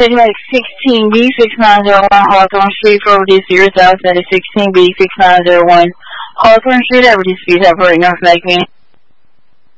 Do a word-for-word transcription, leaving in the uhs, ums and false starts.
like sixteen B six nine zero one Hawthorne Street for reduced zero south. That is sixteen B six nine zero one Hawthorne Street. That reduced speed operating North Lake County.